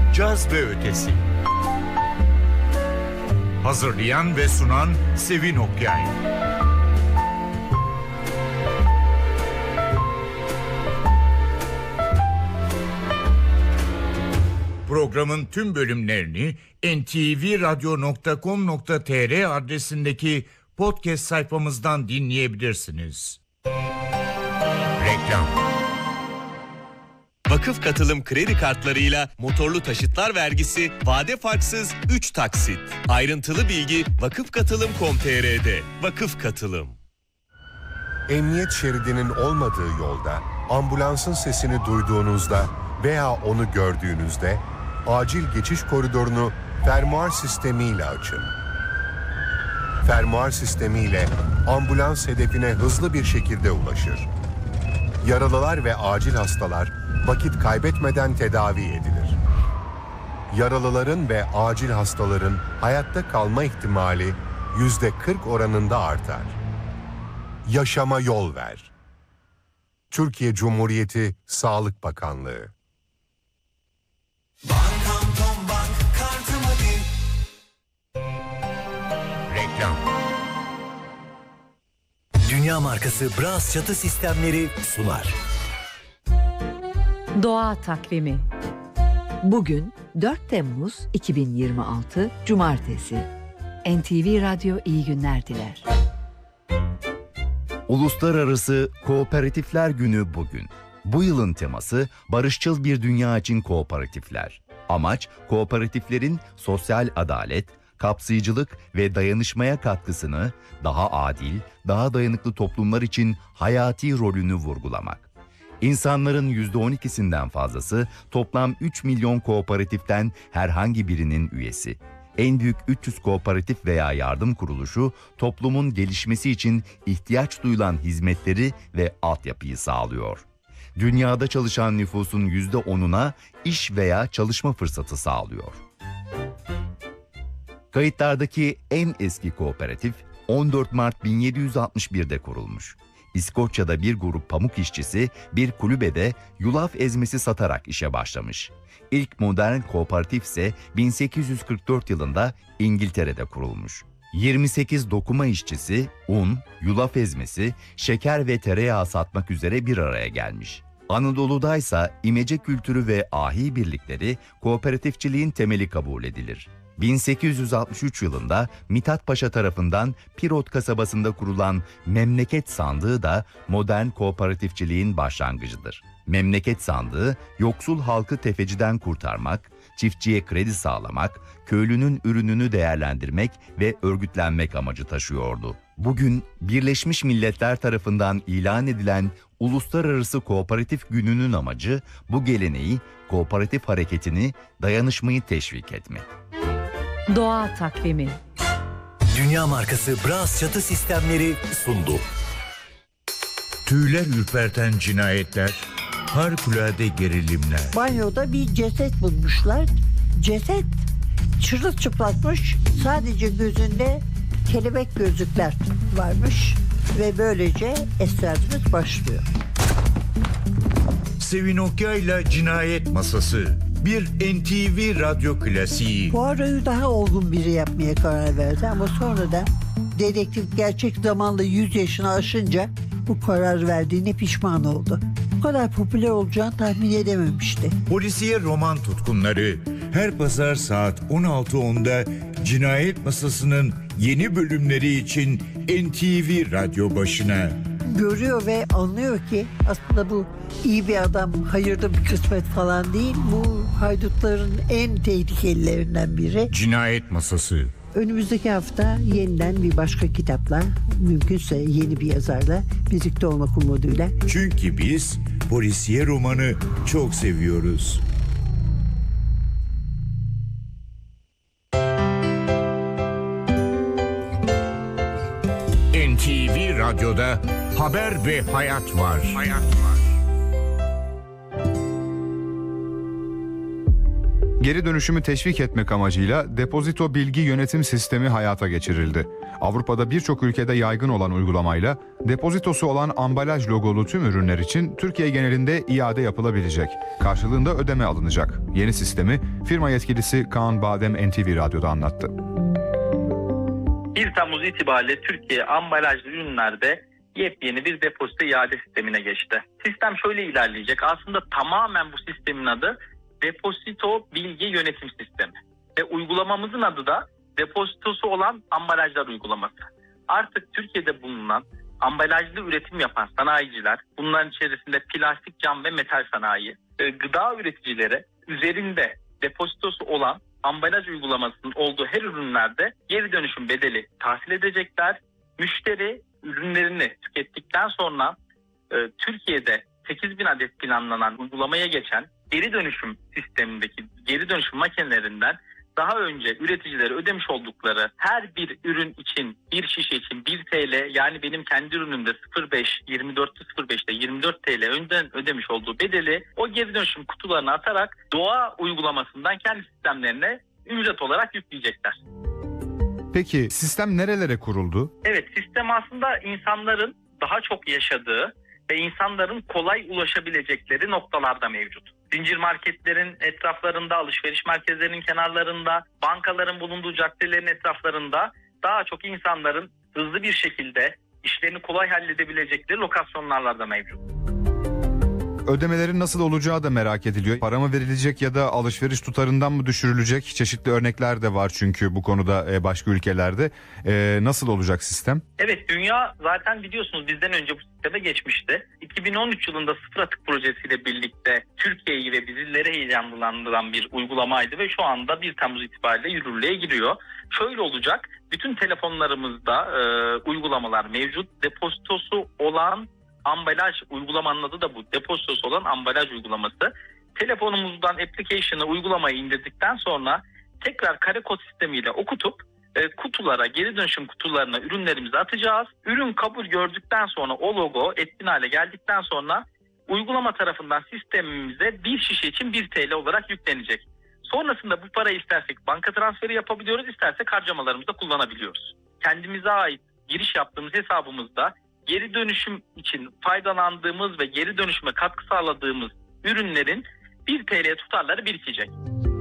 Caz ve Ötesi. Hazırlayan ve sunan Sevin Okyay. Programın tüm bölümlerini ntvradio.com.tr adresindeki podcast sayfamızdan dinleyebilirsiniz. Reklam. Vakıf Katılım kredi kartlarıyla motorlu taşıtlar vergisi vade farksız 3 taksit. Ayrıntılı bilgi vakıfkatılım.com.tr'de. Vakıf Katılım. Emniyet şeridinin olmadığı yolda ambulansın sesini duyduğunuzda veya onu gördüğünüzde acil geçiş koridorunu fermuar sistemiyle açın. Fermuar sistemiyle ambulans hedefine hızlı bir şekilde ulaşır. Yaralılar ve acil hastalar vakit kaybetmeden tedavi edilir. Yaralıların ve acil hastaların hayatta kalma ihtimali %40 oranında artar. Yaşama yol ver. Türkiye Cumhuriyeti Sağlık Bakanlığı. Reklam. Dünya markası Bras çatı sistemleri sunar. Doğa takvimi. Bugün 4 Temmuz 2026 Cumartesi. NTV Radyo iyi günler diler. Uluslararası Kooperatifler Günü bugün. Bu yılın teması barışçıl bir dünya için kooperatifler. Amaç kooperatiflerin sosyal adalet, kapsayıcılık ve dayanışmaya katkısını daha adil, daha dayanıklı toplumlar için hayati rolünü vurgulamak. İnsanların %12'sinden fazlası toplam 3 milyon kooperatiften herhangi birinin üyesi. En büyük 300 kooperatif veya yardım kuruluşu toplumun gelişmesi için ihtiyaç duyulan hizmetleri ve altyapıyı sağlıyor. Dünyada çalışan nüfusun %10'una iş veya çalışma fırsatı sağlıyor. Kayıtlardaki en eski kooperatif 14 Mart 1761'de kurulmuş. İskoçya'da bir grup pamuk işçisi bir kulübede yulaf ezmesi satarak işe başlamış. İlk modern kooperatif ise 1844 yılında İngiltere'de kurulmuş. 28 dokuma işçisi un, yulaf ezmesi, şeker ve tereyağı satmak üzere bir araya gelmiş. Anadolu'daysa imece kültürü ve ahi birlikleri kooperatifçiliğin temeli kabul edilir. 1863 yılında Mithat Paşa tarafından Pirot kasabasında kurulan Memleket Sandığı da modern kooperatifçiliğin başlangıcıdır. Memleket Sandığı, yoksul halkı tefeciden kurtarmak, çiftçiye kredi sağlamak, köylünün ürününü değerlendirmek ve örgütlenmek amacı taşıyordu. Bugün Birleşmiş Milletler tarafından ilan edilen Uluslararası Kooperatif Günü'nün amacı bu geleneği, kooperatif hareketini, dayanışmayı teşvik etmek. Doğa takvimi. Dünya markası Bras çatı sistemleri sundu. Tüyler ürperten cinayetler, harikulade gerilimler. Banyoda bir ceset bulmuşlar. Ceset çırılçıplakmış. Sadece gözünde kelebek gözlükler varmış. Ve böylece esrarımız başlıyor. Sevin Okyay'la Cinayet Masası. Bir NTV radyo klasiği. Poirot'u daha olgun biri yapmaya karar verdi ama sonradan dedektif gerçek zamanlı 100 yaşını aşınca bu karar verdiğine pişman oldu. Bu kadar popüler olacağını tahmin edememişti. Polisiye roman tutkunları her pazar saat 16.10'da Cinayet Masası'nın yeni bölümleri için NTV radyo başına. Görüyor ve anlıyor ki aslında bu iyi bir adam, hayırlı bir kısmet falan değil. Bu haydutların en tehlikelilerinden biri. Cinayet Masası. Önümüzdeki hafta yeniden bir başka kitapla, mümkünse yeni bir yazarla birlikte olmak umuduyla. Çünkü biz polisiye romanı çok seviyoruz. NTV Radyo'da haber ve hayat var. Geri dönüşümü teşvik etmek amacıyla depozito bilgi yönetim sistemi hayata geçirildi. Avrupa'da birçok ülkede yaygın olan uygulamayla depozitosu olan ambalaj logolu tüm ürünler için Türkiye genelinde iade yapılabilecek. Karşılığında ödeme alınacak. Yeni sistemi firma yetkilisi Kaan Badem NTV Radyo'da anlattı. 1 Temmuz itibariyle Türkiye ambalajlı ürünlerde yepyeni bir depozito iade sistemine geçti. Sistem şöyle ilerleyecek. Aslında tamamen bu sistemin adı Depozito Bilgi Yönetim Sistemi. Ve uygulamamızın adı da depozitosu olan ambalajlar uygulaması. Artık Türkiye'de bulunan ambalajlı üretim yapan sanayiciler, bunların içerisinde plastik, cam ve metal sanayi, gıda üreticileri üzerinde depozitosu olan ambalaj uygulamasının olduğu her ürünlerde geri dönüşüm bedeli tahsil edecekler. Müşteri ürünlerini tükettikten sonra Türkiye'de 8.000 adet planlanan uygulamaya geçen geri dönüşüm sistemindeki geri dönüşüm makinelerinden daha önce üreticilere ödemiş oldukları her bir ürün için, bir şişe için 1 TL, yani benim kendi ürünümde 24'te 24 TL önden ödemiş olduğu bedeli o geri dönüşüm kutularına atarak doğa uygulamasından kendi sistemlerine ücret olarak yükleyecekler. Peki sistem nerelere kuruldu? Evet, sistem aslında insanların daha çok yaşadığı ve insanların kolay ulaşabilecekleri noktalarda mevcut. Zincir marketlerin etraflarında, alışveriş merkezlerinin kenarlarında, bankaların bulunduğu caddelerin etraflarında daha çok insanların hızlı bir şekilde işlerini kolay halledebilecekleri lokasyonlarda mevcut. Ödemelerin nasıl olacağı da merak ediliyor. Para mı verilecek ya da alışveriş tutarından mı düşürülecek? Çeşitli örnekler de var çünkü bu konuda başka ülkelerde. Nasıl olacak sistem? Evet, dünya zaten biliyorsunuz bizden önce bu sisteme geçmişti. 2013 yılında Sıfır Atık projesiyle birlikte Türkiye'yi ve bizleri heyecanlandıran bir uygulamaydı ve şu anda 1 Temmuz itibariyle yürürlüğe giriyor. Şöyle olacak, bütün telefonlarımızda uygulamalar mevcut. Depozitosu olan ambalaj uygulamanın adı da bu. Depozitosu olan ambalaj uygulaması. Telefonumuzdan application'ı, uygulamayı indirdikten sonra tekrar kare kod sistemiyle okutup kutulara, geri dönüşüm kutularına ürünlerimizi atacağız. Ürün kabul gördükten sonra o logo etkin hale geldikten sonra uygulama tarafından sistemimize bir şişe için 1 TL olarak yüklenecek. Sonrasında bu parayı istersek banka transferi yapabiliyoruz, istersek harcamalarımızda kullanabiliyoruz. Kendimize ait giriş yaptığımız hesabımızda geri dönüşüm için faydalandığımız ve geri dönüşüme katkı sağladığımız ürünlerin 1 TL tutarları birikecek.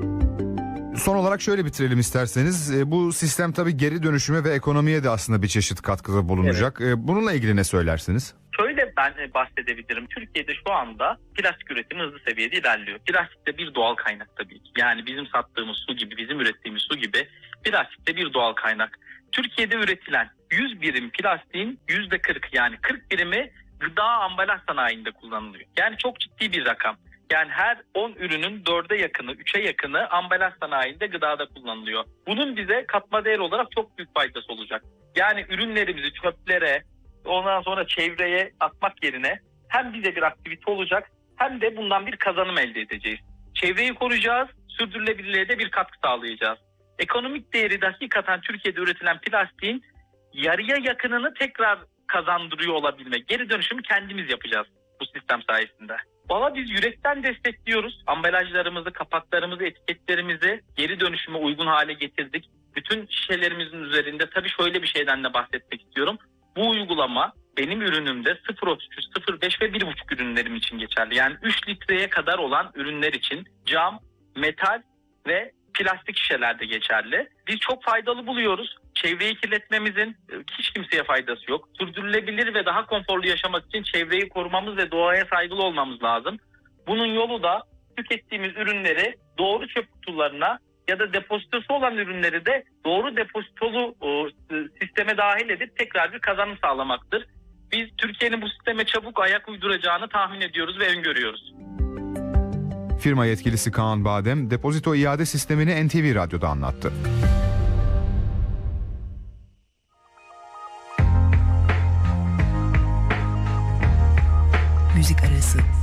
Son olarak şöyle bitirelim isterseniz. Bu sistem tabii geri dönüşüme ve ekonomiye de aslında bir çeşit katkıda bulunacak. Evet. Bununla ilgili ne söylersiniz? Şöyle ben bahsedebilirim. Türkiye'de şu anda plastik üretimi hızlı seviyede ilerliyor. Plastik de bir doğal kaynak tabii ki. Yani bizim sattığımız su gibi, bizim ürettiğimiz su gibi plastik de bir doğal kaynak. Türkiye'de üretilen 100 birim plastiğin %40, yani 40 birimi gıda ambalaj sanayinde kullanılıyor. Yani çok ciddi bir rakam. Yani her 10 ürünün 4'e yakını, 3'e yakını ambalaj sanayinde, gıdada kullanılıyor. Bunun bize katma değer olarak çok büyük faydası olacak. Yani ürünlerimizi çöplere, ondan sonra çevreye atmak yerine hem bize bir aktivite olacak hem de bundan bir kazanım elde edeceğiz. Çevreyi koruyacağız, sürdürülebilirliğe de bir katkı sağlayacağız. Ekonomik değeri de hakikaten Türkiye'de üretilen plastiğin yarıya yakınını tekrar kazandırıyor olabilmek. Geri dönüşümü kendimiz yapacağız bu sistem sayesinde. Valla biz yürekten destekliyoruz. Ambalajlarımızı, kapaklarımızı, etiketlerimizi geri dönüşüme uygun hale getirdik. Bütün şişelerimizin üzerinde tabii şöyle bir şeyden de bahsetmek istiyorum. Bu uygulama benim ürünümde 0.33, 0.5 ve 1.5 ürünlerim için geçerli. Yani 3 litreye kadar olan ürünler için cam, metal ve plastik şişelerde geçerli. Biz çok faydalı buluyoruz. Çevreyi kirletmemizin hiç kimseye faydası yok. Sürdürülebilir ve daha konforlu yaşamak için çevreyi korumamız ve doğaya saygılı olmamız lazım. Bunun yolu da tükettiğimiz ürünleri doğru çöp kutularına ya da depozitosu olan ürünleri de doğru depozitolu sisteme dahil edip tekrar bir kazanım sağlamaktır. Biz Türkiye'nin bu sisteme çabuk ayak uyduracağını tahmin ediyoruz ve öngörüyoruz. Firma yetkilisi Kaan Badem, depozito iade sistemini NTV Radyo'da anlattı. Müzik arası.